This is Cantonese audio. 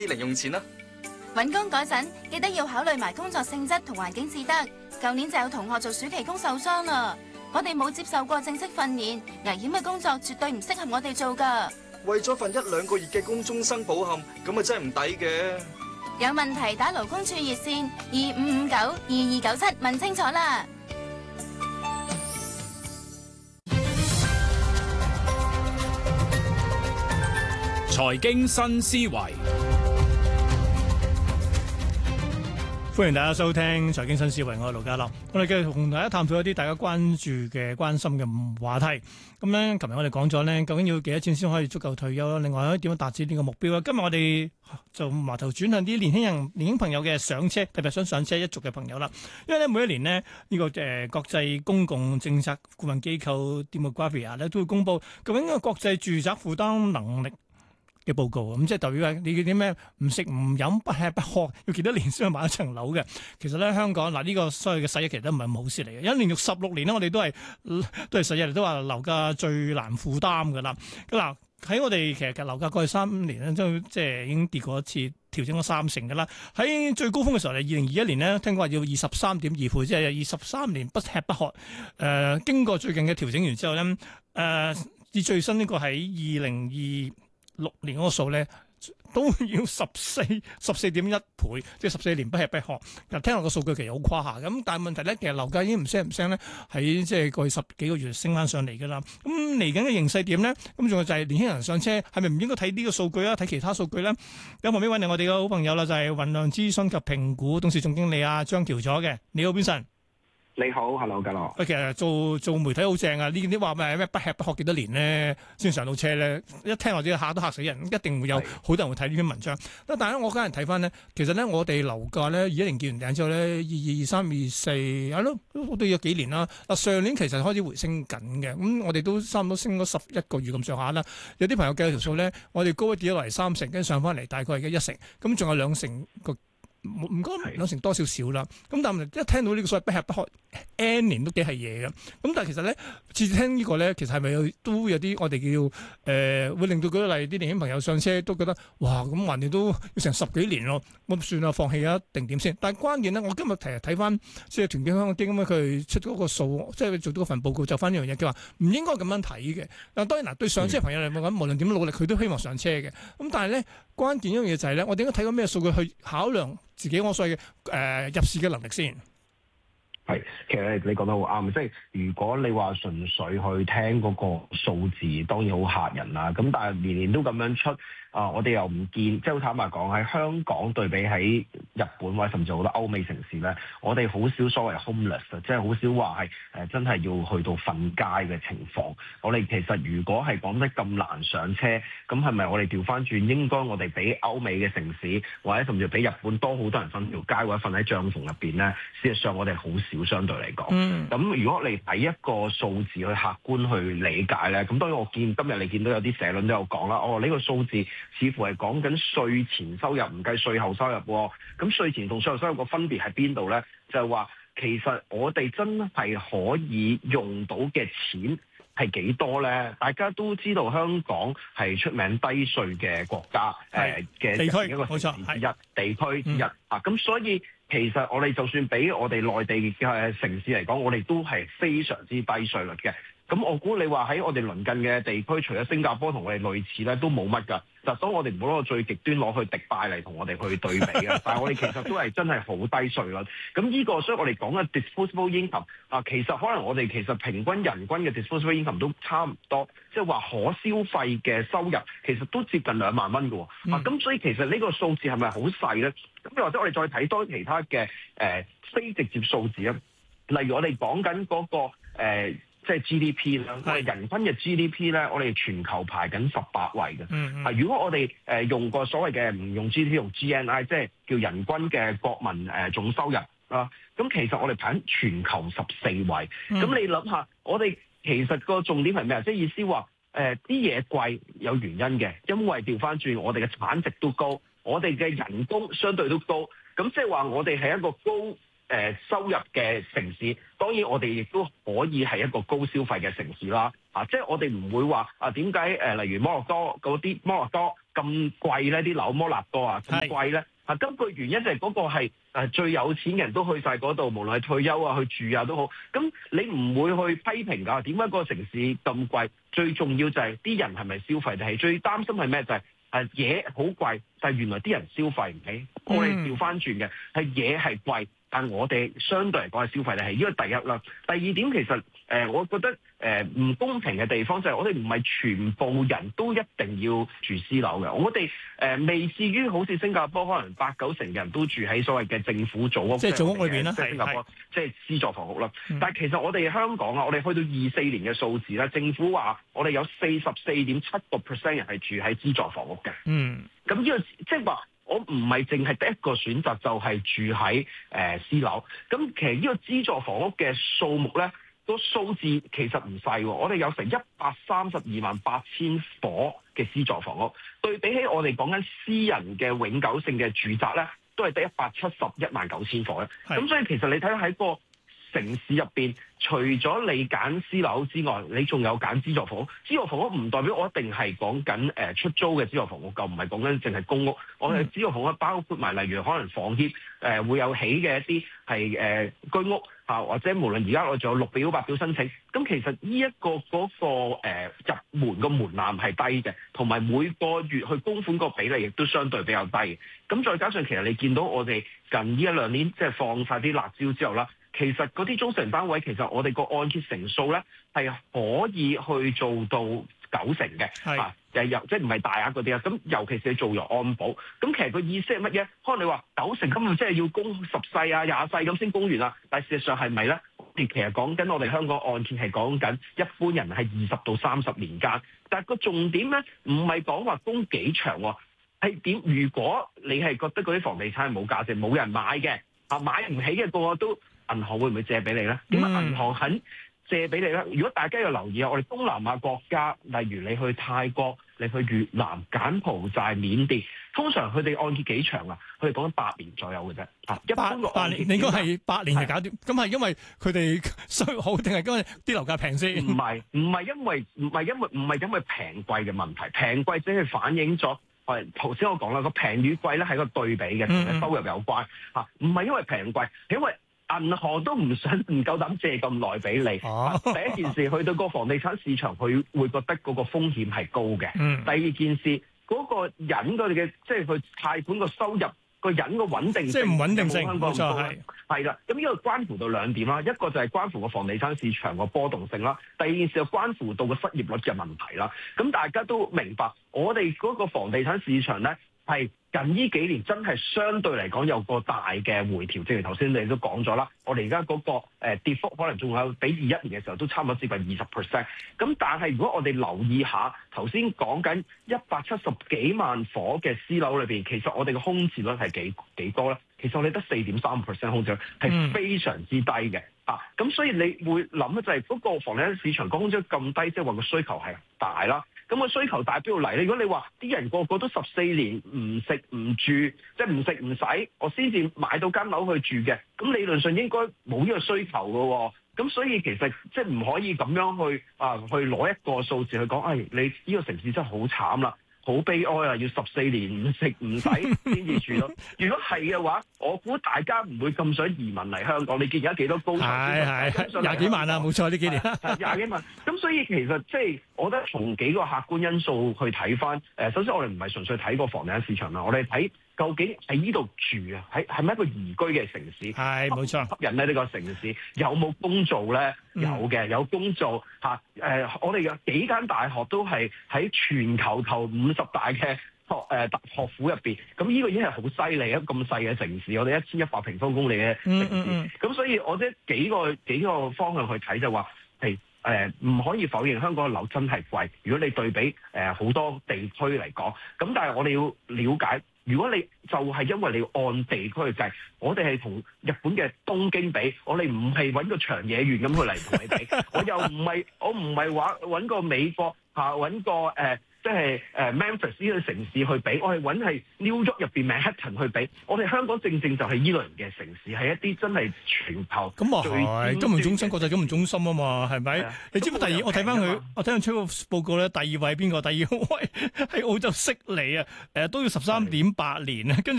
啲零用錢啦。 揾工嗰陣記得要考慮埋工作性質同環境至得。舊年就有同學做暑期工受傷啦。我哋冇接受過正式訓練，危險嘅工作絕對唔適合我哋做㗎。 為咗份1-2個月嘅工終生抱憾，咁啊真係唔抵嘅。 有問題打勞工處熱線25592297問清楚啦。 財經新思維， 歡迎大家收聽財經新思維，我係盧家樂。我哋繼續同大家探討一啲大家關注嘅、關心嘅話題。咁咧，琴日我哋講咗咧，究竟要幾多錢先可以足夠退休啦？另外，點樣達至呢個目標咧？今日我哋就矛頭轉向啲年輕朋友嘅上車，特別想上車一族嘅朋友啦。因為咧，每一年呢，呢個國際公共政策顧問機構 Demographia 咧都會公布究竟呢個國際住宅負擔能力嘅報告，咁即係代表你啲咩唔食唔飲不吃不喝要幾多年先去買一層樓嘅？其實咧，香港嗱呢個所謂嘅世一其實都唔係咁好事嚟嘅，因為連續16年咧，我哋都係世一都話樓價最難負擔㗎啦。嗱喺我哋其實樓價過去3年咧，都即係已經跌過一次，調整咗30%㗎啦。喺最高峰嘅時候，2021年咧，聽講話要23.2倍，即係23年不吃不喝。經過最近嘅調整完之後咧，至最新呢個喺2026年嗰個數咧，都要14.1倍，即係14年不吃不喝。嗱，聽落個數據其實好誇下咁，但係問題咧，其實樓價已經唔升咧，喺即係過去10幾個月升翻上嚟㗎啦。咁嚟緊嘅形勢點咧？咁仲有就係年輕人上車係咪唔應該睇呢個數據啊？睇其他數據咧？有旁邊揾嚟我哋嘅好朋友啦，就係雲量諮詢及評估董事總經理啊張翹楚嘅。你好，Vincent。 你好 ，Hello， 家樂。 其實做媒體好正啊！呢啲話咩不吃不喝幾多年咧，先上到車咧？一聽我啲嚇都嚇死人，一定會有好多人會睇呢篇文章。但係我家人睇翻咧，其實咧我哋樓價咧21年見完頂之後咧，22、23、24係咯，都有幾年啦。嗱上年其實開始回升緊嘅，咁我哋都差唔多升咗11個月咁上下啦。有啲朋友計條數咧，我哋高一跌咗嚟3成，跟住上翻嚟大概係1成，咁仲有2成個。唔該2成多少少啦，咁但係一聽到呢個所謂不吃不喝 N 年都幾係嘢嘅，咁但係其實咧次次聽呢個咧，其實係咪都有啲我哋叫會令到舉個例啲年輕朋友上車都覺得哇咁橫掂都要成10幾年咯，我算啦放棄啊定點先？但係關鍵咧，我今日睇翻即係團結香港基金佢出嗰個數，即係做到份報告就翻呢樣嘢，佢話唔應該咁樣睇嘅。嗱當然嗱對上車朋友嚟講，無論點努力佢都希望上車嘅，咁但係咧關鍵一樣嘢就係咧，我哋應該睇到咩數據去考量自己我所謂嘅入市嘅能力先。 係，其實你講得好啱，即係如果你話純粹去聽嗰個數字，當然好嚇人啦。咁但係年年都咁樣出，我哋又唔見，即係好坦白講，喺香港對比喺日本或者甚至好多歐美城市咧，我哋好少所謂 homeless， 即係好少話係真係要去到瞓街嘅情況。我哋其實如果係講得咁難上車，咁係咪我哋調翻轉應該我哋比歐美嘅城市或者甚至比日本多好多人瞓條街或者瞓喺帳篷入邊咧？事實上我哋好少相對嚟講。咁如果你睇一個數字去客觀去理解咧，咁當然我見今日你見到有啲社論都有講啦，呢個數字似乎係講緊稅前收入唔計稅後收入喎。咁稅前同稅後收入個分別喺邊度咧？就係話其實我哋真係可以用到嘅錢係幾多咧？大家都知道香港係出名低稅嘅國家，嘅地區一個城市之一，地區之一咁所以其實我哋就算比我哋內地嘅城市嚟講，我哋都係非常之低稅率嘅。咁我估你話喺我哋鄰近嘅地區，除咗新加坡同我哋類似咧，都冇乜㗎。就當我哋唔好攞個最極端攞去迪拜嚟同我哋去對比嘅，但係我哋其實都係真係好低稅率。咁呢個所以我哋講嘅 disposable income 其實可能我哋其實平均人均嘅 disposable income 都差唔多，即係話可消費嘅收入其實都接近2萬蚊㗎喎。咁所以其實呢個數字係咪好細咧？咁或者我哋再睇多其他嘅非直接數字啊，例如我哋講緊嗰個即係 GDP 啦，我哋人均嘅 GDP 咧，我哋全球排緊18位嘅。如果我哋用個所謂嘅唔用 GDP 用 GNI， 即係叫人均嘅國民總收入啦，咁其實我哋排緊全球14位。咁你諗下，我哋其實個重點係咩啊？即係意思話啲嘢貴有原因嘅，因為調翻轉我哋嘅產值都高，我哋嘅人工相對都高，咁即係話我哋係一個高收入嘅城市， 當然我哋亦都可以係一個高消費嘅城市啦。即係我哋唔會話點解例如摩洛哥嗰啲摩洛哥咁貴咧，啲樓摩納哥咁貴咧？根據原因就係嗰個係最有錢嘅人都去晒嗰度，無論係退休去住都好。咁你唔會去批評㗎？點解個城市咁貴？最重要就係啲人係咪消費得起？最擔心係咩？就係嘢好貴，但係原來啲人消費唔起。我哋調翻轉嘅係嘢係貴，但我哋相對嚟講係消費得起。呢個第一啦。第二點其實我覺得唔公平嘅地方就係我哋唔係全部人都一定要住私樓嘅。我哋未至於好似新加坡可能8-9成嘅人都住喺所謂嘅政府組屋， 即係組屋裏邊啦， 即係新加坡即係資助房屋啦。但係其實我哋香港我哋去到24年嘅數字咧，政府話我哋有44.7% 人係住喺資助房屋嘅。咁呢個即係話我唔係淨係得一個選擇，就係住喺私樓。咁其實呢個資助房屋嘅數目咧，個數字其實唔細喎。我哋有成1328000伙嘅資助房屋，對比起我哋講緊私人嘅永久性嘅住宅咧，都係得1719000伙咧。咁所以其實你睇喺個城市入邊，除咗你揀私樓之外，你仲有揀資助房屋。資助房屋唔代表我一定係講緊出租嘅資助房屋，就唔係講緊淨係公屋。我哋資助房屋包括埋例如可能房協會有起嘅一啲係居屋或者無論而家我仲有綠表白表申請。咁其實呢一個嗰個入門個門檻係低嘅，同埋每個月去供款個比例亦都相對比較低。咁再加上其實你見到我哋近呢1-2年即係放晒啲辣椒之後啦。其實嗰啲中成單位，其實我哋個按揭成數咧係可以去做到90成嘅，即係唔係大額嗰啲啊？咁尤其是你做完按保，咁其實個意思係乜嘢？可能你話90成咁，即係要供10世20世咁先供完啊？但係事實上係咪咧？其實講緊我哋香港按揭係講緊一般人係20到30年間，但係個重點咧唔係講話供幾長喎，係點？如果你係覺得嗰啲房地產係冇價值、冇人買嘅，買唔起嘅個個都。銀行會唔會借俾你咧？點解銀行肯借俾你咧？如果大家要留意我哋東南亞國家，例如你去泰國、你去越南、柬埔寨、緬甸，通常佢哋按揭幾長啊？佢哋講緊8年左右嘅啫。一般8年， 你應該係8年就搞掂。咁係因為佢哋稅好定係因為啲樓價平先？ 唔係因為平貴嘅問題，平貴只係反映咗。頭先我講啦，個平與貴咧係個對比嘅，同收入有關嚇，唔係因為平貴，係因為銀行都唔夠膽借咁耐俾你。第一件事，去到個房地產市場，佢會覺得嗰個風險係高嘅。第二件事，嗰個人佢哋嘅即係佢貸款個收入，個人個穩定性， 即係唔穩定性， 冇錯係啦。咁呢個關乎到2點啦，一個就係關乎個房地產市場個波動性啦，第二件事就關乎到個失業率嘅問題啦。咁大家都明白，我哋嗰個房地產市場咧係近呢幾年真係相對嚟講有個大嘅回調，正如頭先你都講咗啦。我哋而家嗰個跌幅可能仲有比21年嘅時候都差唔多接近20%。咁但係如果我哋留意下頭先講緊170幾萬伙嘅私樓裏邊，其實我哋嘅空置率係幾多咧？其實我哋得4.3% 空置率，係非常之低嘅。咁所以你會諗咧，就係嗰個房地產市場空置率咁低，即係話個需求係大啦。咁個需求大邊度嚟咧？如果你話啲人個個都14年唔食唔住，即係唔食唔使，我先至買到間樓去住嘅，咁理論上應該冇呢個需求嘅。咁所以其實即係唔可以咁樣去攞一個數字去講，你呢個城市真係好慘啦。好悲哀啊！要14年唔食唔使先至住到。如果係嘅話，我估大家唔會咁想移民嚟香港。你見而家幾多高才？ 係20幾萬啊，冇錯呢幾年。 20幾萬。咁所以其實即係我覺得從幾個客觀因素去睇翻。首先我哋唔係純粹睇個房地產市場啦，我哋睇究竟喺呢度住啊，係咪一個宜居嘅城市？係冇錯，吸引咧呢個城市有冇工做咧？有嘅，有工做嚇。我哋有幾間大學都係喺全球頭50大嘅學府入邊。咁呢個已經係好犀利，咁細嘅城市，我哋1100平方公里嘅城市。咁所以我覺得幾個方向去睇就話係唔可以否認香港嘅樓真係貴。如果你對比好多地區嚟講，咁但係我哋要了解。如果你就係因為你要按地區去計，我哋係同日本嘅東京比，我哋唔係揾個長野縣咁去嚟同你比，我唔係話揾個美國揾個即係Memphis 呢個城市去比，我係揾係 New York 入邊 Manhattan 去比。我哋香港正正就係依類型嘅城市，係一啲真係全球咁啊係金融中心、國際金融中心啊嘛，係咪？你知唔知第二？我睇翻佢，我睇佢出個報告咧，第二位邊個？第二位係澳洲悉尼啊，都要13.8年啊，跟住。